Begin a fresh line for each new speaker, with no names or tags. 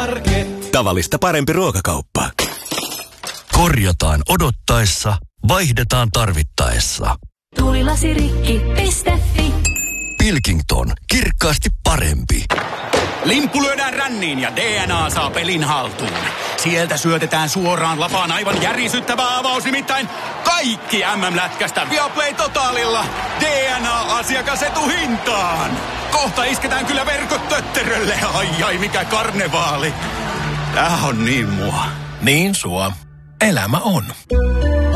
K-Market.
Tavallista parempi ruokakauppa.
Korjataan odottaessa, vaihdetaan tarvittaessa.
Tuulilasirikki.fi.
Pilkington, kirkkaasti parempi.
Limppu lyödään ränniin ja DNA saa pelin haltuun. Sieltä syötetään suoraan lapaan aivan järisyttävä avaus, nimittäin kaikki MM-lätkästä Viaplay Totalilla. DNA-asiakasetuhintaan. Kohta isketään kyllä verkot tötterölle. Ai mikä karnevaali. Tää on niin mua.
Niin sua. Elämä on.